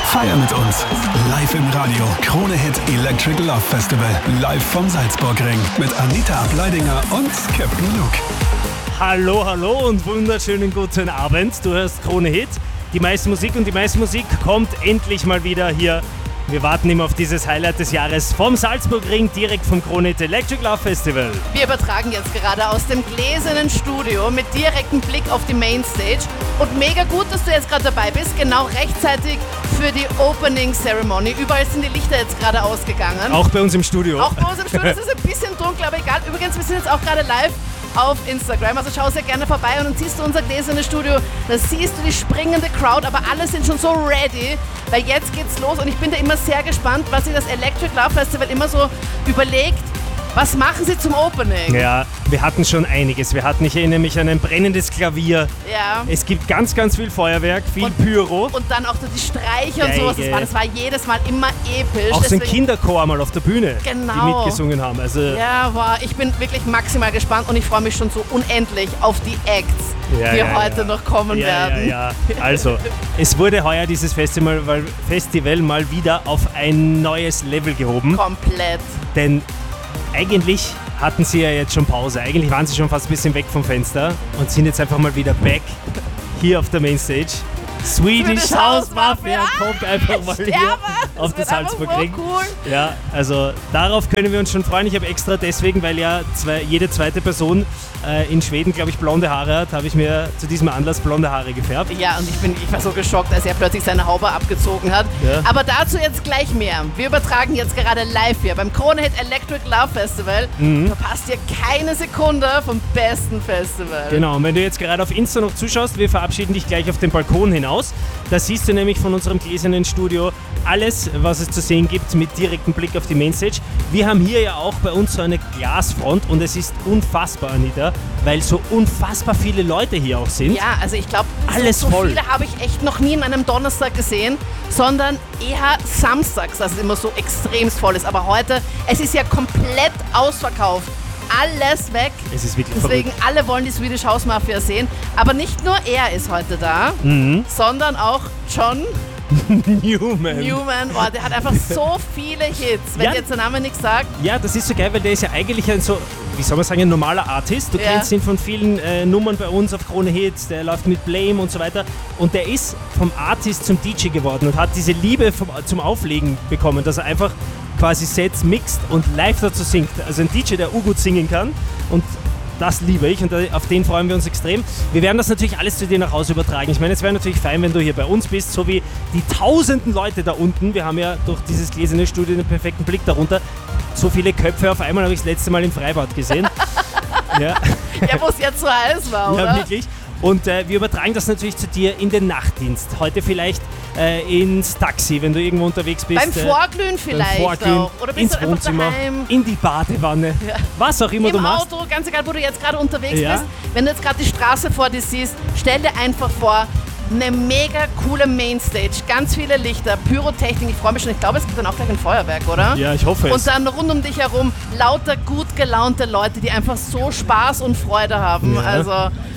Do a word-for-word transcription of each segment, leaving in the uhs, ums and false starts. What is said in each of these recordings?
Feier mit uns. Live im Radio. Krone Hit Electric Love Festival. Live vom Salzburgring. Mit Anita Ableidinger und Captain Luke. Hallo, hallo und wunderschönen guten Abend. Du hörst Krone Hit. Die meiste Musik und die meiste Musik kommt endlich mal wieder hier. Wir warten immer auf dieses Highlight des Jahres vom Salzburgring, direkt vom Krone Hit Electric Love Festival. Wir übertragen jetzt gerade aus dem gläsernen Studio mit direktem Blick auf die Mainstage. Und mega gut, dass du jetzt gerade dabei bist, genau rechtzeitig für die Opening Ceremony. Überall sind die Lichter jetzt gerade ausgegangen. Auch bei uns im Studio. Auch bei uns im Studio. Es ist ein bisschen dunkel, aber egal. Übrigens, wir sind jetzt auch gerade live auf Instagram, also schau sehr gerne vorbei und dann siehst du unser gläsernes Studio, da siehst du die springende Crowd, aber alle sind schon so ready, weil jetzt geht's los und ich bin da immer sehr gespannt, was sich das Electric Love Festival immer so überlegt. Was machen sie zum Opening? Ja, wir hatten schon einiges. Wir hatten, ich erinnere mich an ein brennendes Klavier. Ja. Es gibt ganz, ganz viel Feuerwerk, viel und, Pyro. Und dann auch die Streicher und sowas. Das war, das war jedes Mal immer episch. Auch so ein Kinderchor mal auf der Bühne, genau, die mitgesungen haben. Also ja, wow, ich bin wirklich maximal gespannt und ich freue mich schon so unendlich auf die Acts, ja, die ja, heute ja. noch kommen ja, werden. Ja, ja. Also, es wurde heuer dieses Festival, Festival mal wieder auf ein neues Level gehoben. Komplett. Denn eigentlich hatten sie ja jetzt schon Pause. Eigentlich waren sie schon fast ein bisschen weg vom Fenster und sind jetzt einfach mal wieder back hier auf der Mainstage. Swedish House Mafia kommt einfach mal hier auf das Salzburgring. So cool. Ja, also darauf können wir uns schon freuen. Ich habe extra deswegen, weil ja zwei, jede zweite Person äh, in Schweden, glaube ich, blonde Haare hat, habe ich mir zu diesem Anlass blonde Haare gefärbt. Ja, und ich, bin, ich war so geschockt, als er plötzlich seine Haube abgezogen hat. Ja. Aber dazu jetzt gleich mehr. Wir übertragen jetzt gerade live hier beim Krone Hit Electric Love Festival. Mhm. Verpasst ihr keine Sekunde vom besten Festival. Genau, und wenn du jetzt gerade auf Insta noch zuschaust, wir verabschieden dich gleich auf den Balkon hinaus. Da siehst du nämlich von unserem gläsernen Studio alles, was es zu sehen gibt, mit direktem Blick auf die Mainstage. Wir haben hier ja auch bei uns so eine Glasfront und es ist unfassbar, Anita, weil so unfassbar viele Leute hier auch sind. Ja, also ich glaube, alles so, so voll. viele habe ich echt noch nie an einem Donnerstag gesehen, sondern eher samstags, dass es immer so extremst voll ist. Aber heute, es ist ja komplett ausverkauft. Alles weg. Es ist wirklich Deswegen verrückt. alle wollen die Swedish House Mafia sehen. Aber nicht nur er ist heute da, Mhm. sondern auch John Newman. Newman. Boah, der hat einfach so viele Hits. Wenn Ja. dir jetzt der Name nichts sagt. Ja, das ist so geil, weil der ist ja eigentlich ein so, wie soll man sagen, ein normaler Artist. Du Ja. kennst ihn von vielen äh, Nummern bei uns auf Krone Hits, der läuft mit Blame und so weiter. Und der ist vom Artist zum D J geworden und hat diese Liebe vom, zum Auflegen bekommen, dass er einfach quasi Sets mixt und live dazu singt. Also ein D J, der gut singen kann und das liebe ich und auf den freuen wir uns extrem. Wir werden das natürlich alles zu dir nach Hause übertragen. Ich meine, es wäre natürlich fein, wenn du hier bei uns bist, so wie die tausenden Leute da unten. Wir haben ja durch dieses gläserne Studio einen perfekten Blick darunter. So viele Köpfe auf einmal habe ich das letzte Mal im Freibad gesehen. Ja, Ja, wo es jetzt so heiß war, oder? ja wirklich. Und äh, wir übertragen das natürlich zu dir in den Nachtdienst. Heute vielleicht äh, ins Taxi, wenn du irgendwo unterwegs bist. Beim Vorglühen vielleicht beim Vorglühen, auch. Oder bist ins du einfach Wohnzimmer, daheim? in die Badewanne, Ja. was auch immer Im du machst. Auto, ganz egal, wo du jetzt gerade unterwegs Ja. bist. Wenn du jetzt gerade die Straße vor dir siehst, stell dir einfach vor, eine mega coole Mainstage, ganz viele Lichter, Pyrotechnik, ich freue mich schon, ich glaube, es gibt dann auch gleich ein Feuerwerk, oder? Ja, ich hoffe es. Und dann rund um dich herum lauter gut gelaunte Leute, die einfach so Spaß und Freude haben. Ja. Also,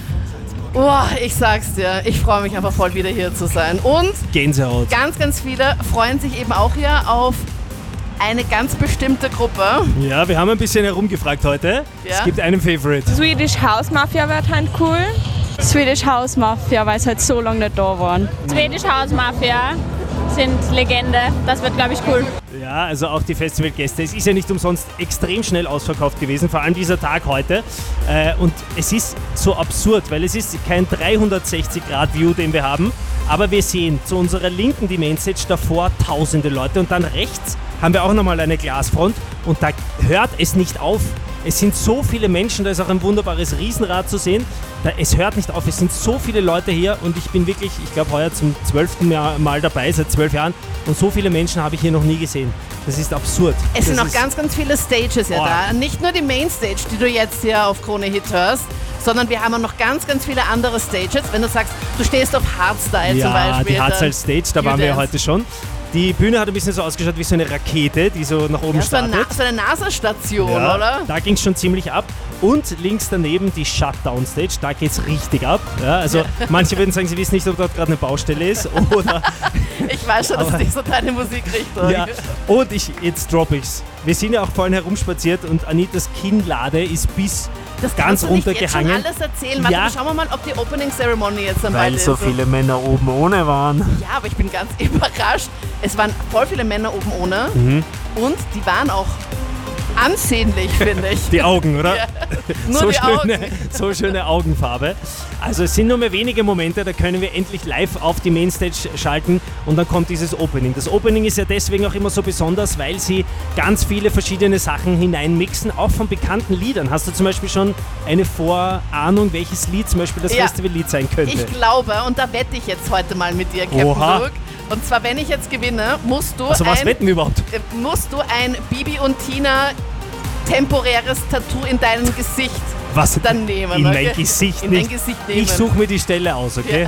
oh, ich sag's dir, ich freue mich einfach voll wieder hier zu sein. Und Gänsehaut. ganz, ganz viele freuen sich eben auch hier auf eine ganz bestimmte Gruppe. Ja, wir haben ein bisschen herumgefragt heute. Ja. Es gibt einen Favorite. Swedish House Mafia wird halt cool. Swedish House Mafia, weil es halt so lange nicht da waren. Swedish House Mafia sind Legende. Das wird, glaube ich, cool. Ja, also auch die Festivalgäste. Es ist ja nicht umsonst extrem schnell ausverkauft gewesen, vor allem dieser Tag heute. Äh, und es ist so absurd, weil es ist kein dreihundertsechzig Grad View, den wir haben, aber wir sehen zu unserer Linken die Mainstage, davor tausende Leute und dann rechts haben wir auch nochmal eine Glasfront und da hört es nicht auf. Es sind so viele Menschen, da ist auch ein wunderbares Riesenrad zu sehen. Da, es hört nicht auf, es sind so viele Leute hier und ich bin wirklich, ich glaube, heuer zum zwölften Mal dabei, seit zwölf Jahren. Und so viele Menschen habe ich hier noch nie gesehen. Das ist absurd. Es das sind noch ist, ganz, ganz viele Stages ja Oh. da. Nicht nur die Mainstage, die du jetzt hier auf Krone Hit hörst, sondern wir haben auch noch ganz, ganz viele andere Stages. Wenn du sagst, du stehst auf Hardstyle ja, zum Beispiel. die Hardstyle dann Stage, da waren wir ja U-Dance. heute schon. Die Bühne hat ein bisschen so ausgeschaut wie so eine Rakete, die so nach oben Ja, so, eine startet. Na- so eine NASA-Station, Ja, oder? da ging es schon ziemlich ab. Und links daneben die Shutdown-Stage, da geht es richtig ab. Ja, also manche würden sagen, sie wissen nicht, ob dort gerade eine Baustelle ist oder Ich weiß schon, das ist nicht so deine Musikrichtung. Ja, und ich, jetzt drop ich's. Wir sind ja auch vorhin herumspaziert und Anitas Kinnlade ist bis Das ganz kannst du nicht runtergehangen. jetzt schon alles erzählen. Warte, Ja. schauen wir mal, ob die Opening Ceremony jetzt am Weil Ball so ist. viele Männer oben ohne waren. Ja, aber ich bin ganz überrascht. Es waren voll viele Männer oben ohne Mhm. und die waren auch ansehnlich, finde ich. Die Augen, oder? Ja. Nur so, die schöne, Augen. so schöne Augenfarbe. Also es sind nur mehr wenige Momente, da können wir endlich live auf die Mainstage schalten und dann kommt dieses Opening. Das Opening ist ja deswegen auch immer so besonders, weil sie ganz viele verschiedene Sachen hineinmixen, auch von bekannten Liedern. Hast du zum Beispiel schon eine Vorahnung, welches Lied zum Beispiel das Ja. Festivallied sein könnte? Ich glaube, und da wette ich jetzt heute mal mit dir, Captain Oha. Luke. Und zwar, wenn ich jetzt gewinne, musst du Also was ein, wetten wir überhaupt? äh, musst du ein Bibi und Tina temporäres Tattoo in deinem Gesicht Was? dann nehmen. In okay? mein Gesicht in nicht. dein Gesicht nehmen. Ich suche mir die Stelle aus, okay?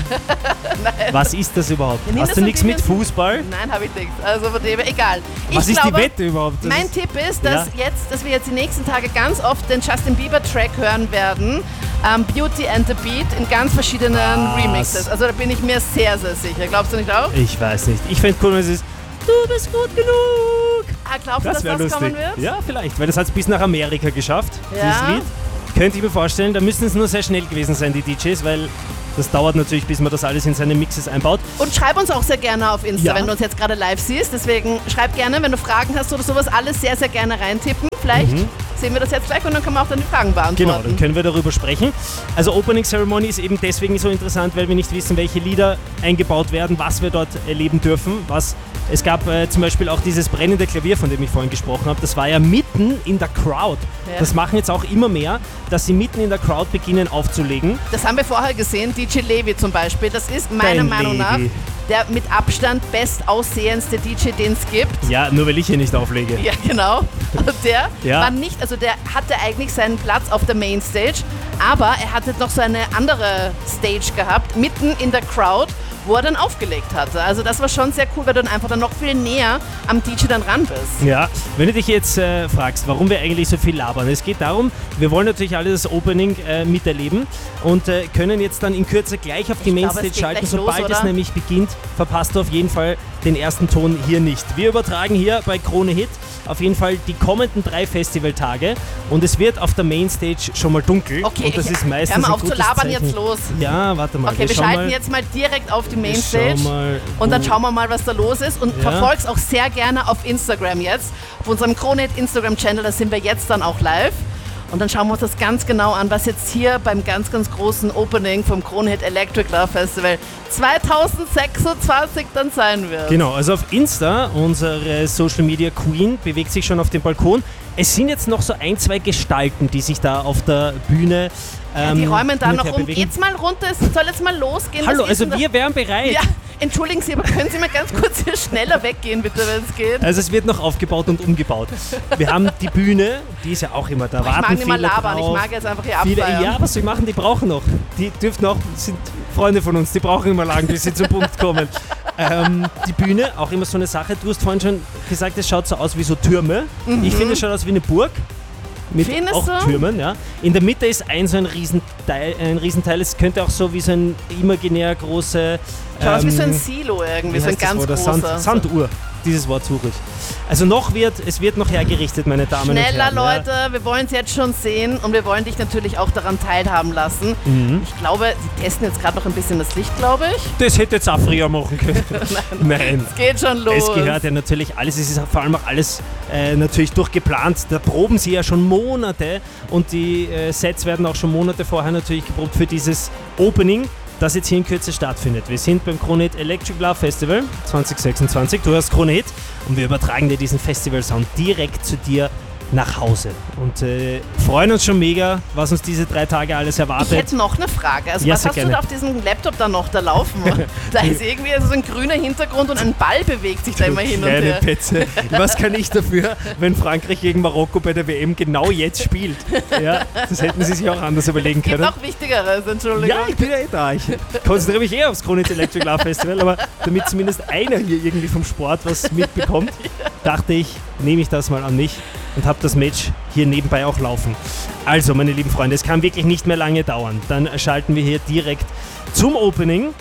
Was ist das überhaupt? Ja, nimm Hast das du so nichts ein mit bisschen- Fußball? Nein, habe ich nichts. Also von dem her, egal. Ich Was ist glaube, die Wette überhaupt? Das Mein ist- Tipp ist, dass, Ja. jetzt, dass wir jetzt die nächsten Tage ganz oft den Justin Bieber Track hören werden. Ähm, Beauty and the Beat in ganz verschiedenen Was? Remixes. Also da bin ich mir sehr, sehr sicher. Glaubst du nicht auch? Ich weiß nicht. Ich fände cool, wenn es ist, du bist gut genug. Ah, glaubst du, Das dass wäre das lustig. kommen wird? Ja, vielleicht, weil das hat es bis nach Amerika geschafft, Ja. dieses Lied. Könnte ich mir vorstellen, da müssten es nur sehr schnell gewesen sein, die D Js, weil das dauert natürlich, bis man das alles in seine Mixes einbaut. Und schreib uns auch sehr gerne auf Insta, Ja. wenn du uns jetzt gerade live siehst. Deswegen schreib gerne, wenn du Fragen hast oder sowas, alles sehr, sehr gerne reintippen. Vielleicht sehen wir das jetzt gleich und dann können wir auch dann die Fragen beantworten. Genau, dann können wir darüber sprechen. Also Opening Ceremony ist eben deswegen so interessant, weil wir nicht wissen, welche Lieder eingebaut werden, was wir dort erleben dürfen. Was, es gab äh, zum Beispiel auch dieses brennende Klavier, von dem ich vorhin gesprochen habe. Das war ja mitten in der Crowd. Ja. Das machen jetzt auch immer mehr, dass sie mitten in der Crowd beginnen aufzulegen. Das haben wir vorher gesehen, D J Levi zum Beispiel. Das ist meiner Dein Meinung nach Levi. der mit Abstand bestaussehendste D J, den es gibt. Ja, nur weil ich hier nicht auflege. Ja, genau. Und der Ja. war nicht, also der hatte eigentlich seinen Platz auf der Mainstage, aber er hatte noch so eine andere Stage gehabt, mitten in der Crowd, wo er dann aufgelegt hatte. Also das war schon sehr cool, weil du dann einfach dann noch viel näher am D J dann ran bist. Ja, wenn du dich jetzt äh, fragst, warum wir eigentlich so viel labern, es geht darum, wir wollen natürlich alle das Opening äh, miterleben und äh, können jetzt dann in Kürze gleich auf die Ich glaube, Mainstage es geht schalten. gleich los, Sobald es oder? nämlich beginnt, verpasst du auf jeden Fall den ersten Ton hier nicht. Wir übertragen hier bei Krone Hit auf jeden Fall die kommenden drei Festivaltage und es wird auf der Mainstage schon mal dunkel. Okay, und das ist meistens hör mal ein auf zu gutes labern, Zeichen. jetzt los. Ja, warte mal. Okay, wir schauen schalten mal, jetzt mal direkt auf die wir Mainstage schauen mal, und dann wo- schauen wir mal, was da los ist und Ja. verfolg's auch sehr gerne auf Instagram jetzt, auf unserem Krone Hit Instagram-Channel, da sind wir jetzt dann auch live. Und dann schauen wir uns das ganz genau an, was jetzt hier beim ganz, ganz großen Opening vom Krone Hit Electric Love Festival zwanzig sechsundzwanzig dann sein wird. Genau, also auf Insta, unsere Social Media Queen bewegt sich schon auf dem Balkon. Es sind jetzt noch so ein, zwei Gestalten, die sich da auf der Bühne ähm, Die räumen da hin und noch her um. bewegen. Geht's mal runter, es soll jetzt mal losgehen. Hallo, Was ist also denn da- wir wären bereit. Ja, entschuldigen Sie, aber können Sie mal ganz kurz hier schneller weggehen, bitte, wenn es geht? Also es wird noch aufgebaut und umgebaut. Wir haben die Bühne, die ist ja auch immer da. Ich Warten mag nicht mal viele labern, ich drauf. mag jetzt einfach hier Viele, abfeiern. ja, was soll ich machen? Die brauchen noch. Die dürfen auch, sind Freunde von uns, die brauchen immer lang, bis sie zum Punkt kommen. Ähm, die Bühne, auch immer so eine Sache. Du hast vorhin schon gesagt, es schaut so aus wie so Türme. Ich finde, es schaut aus wie eine Burg. Mit Findest auch du? Türmen, ja. In der Mitte ist ein so ein Riesenteil, ein Riesenteil. Es könnte auch so wie so ein imaginär große. Schaut aus wie so ein ähm, Silo irgendwie, wie so ein heißt das ganz Wort? großer. Sand, Sanduhr. Dieses Wort suche ich. Also noch wird, es wird noch hergerichtet, meine Damen und Schneller, Herren. Leute, wir wollen es jetzt schon sehen und wir wollen dich natürlich auch daran teilhaben lassen. Mhm. Ich glaube, sie testen jetzt gerade noch ein bisschen das Licht, glaube ich. Das hätte jetzt auch früher machen können. Nein. Es geht schon los. Es gehört ja natürlich alles, es ist vor allem auch alles äh, natürlich durchgeplant. Da proben sie ja schon Monate und die äh, Sets werden auch schon Monate vorher natürlich geprobt für dieses Opening, das jetzt hier in Kürze stattfindet. Wir sind beim Krone Hit Electric Love Festival zwanzig sechsundzwanzig. Du hörst Krone Hit und wir übertragen dir diesen Festival-Sound direkt zu dir nach Hause. Und äh, freuen uns schon mega, was uns diese drei Tage alles Ich erwartet. hätte noch eine Frage. Also Ja, was sehr hast gerne. du da auf diesem Laptop da noch da laufen? Da ist irgendwie also so ein grüner Hintergrund und ein Ball bewegt sich da immer hin und Kleine her. Petze. Was kann ich dafür, wenn Frankreich gegen Marokko bei der W M genau jetzt spielt? Ja, das hätten sie sich auch anders überlegen Gibt können. noch Wichtigeres, Entschuldigung. Ja, ich bin ja eh da. Ich konzentriere mich eher aufs Krone Hit Electric Love Festival, aber damit zumindest einer hier irgendwie vom Sport was mitbekommt, dachte ich, nehme ich das mal an mich und habe das Match hier nebenbei auch laufen. Also, meine lieben Freunde, es kann wirklich nicht mehr lange dauern. Dann schalten wir hier direkt zum Opening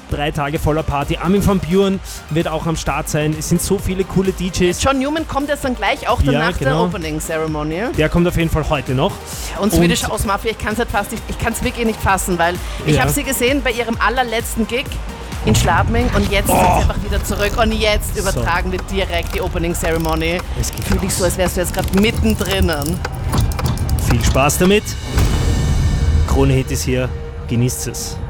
drei Tage voller Party. Armin van Buuren wird auch am Start sein. Es sind so viele coole D Js. John Newman kommt jetzt dann gleich auch dann Ja, nach genau. der Opening Ceremony. Der kommt auf jeden Fall heute noch. Und Swedish House Mafia, ich kann es halt fast nicht, ich kann es wirklich nicht fassen, weil ich Ja. habe sie gesehen bei ihrem allerletzten Gig in Schladming und jetzt Oh. sind sie einfach wieder zurück und jetzt übertragen wir direkt die Opening Ceremony. Es geht Fühle ich so, als wärst du jetzt gerade mittendrin. Viel Spaß damit. Krone Hit ist hier. Genießt es.